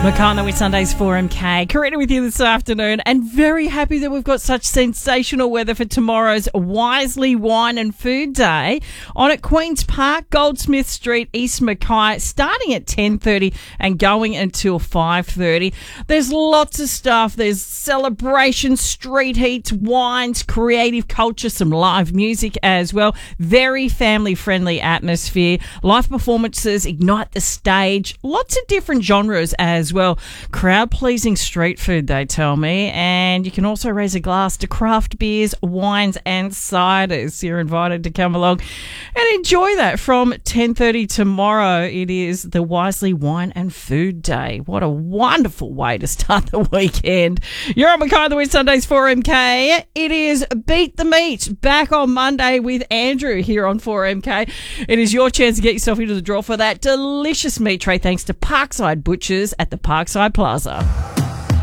McConnell with Sundays 4MK. Karina with you this afternoon, and very happy that we've got such sensational weather for tomorrow's Wisely Wine and Food Day on at Queen's Park, Goldsmith Street, East Mackay, starting at 10:30 and going until 5:30. There's lots of stuff. There's celebrations, street heats, wines, creative culture, some live music as well. Very family-friendly atmosphere. Live performances ignite the stage. Lots of different genres as well. Crowd-pleasing street food, they tell me. And you can also raise a glass to craft beers, wines and ciders. You're invited to come along and enjoy that from 10:30 tomorrow. It is the Wisely Wine and Food Day. What a wonderful way to start the weekend. You're on Mackay with Sundays 4MK. It is Beat the Meat, back on Monday with Andrew here on 4MK. It is your chance to get yourself into the draw for that delicious meat tray, thanks to Parkside Butchers at the Parkside Plaza.